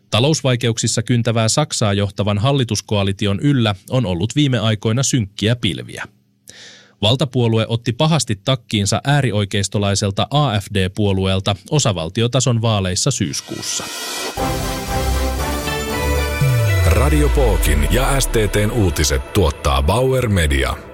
Talousvaikeuksissa kyntävää Saksaa johtavan hallituskoalition yllä on ollut viime aikoina synkkiä pilviä. Valtapuolue otti pahasti takkiinsa äärioikeistolaiselta AfD-puolueelta osavaltiotason vaaleissa syyskuussa. Radio Pookin ja STT:n uutiset tuottaa Bauer Media.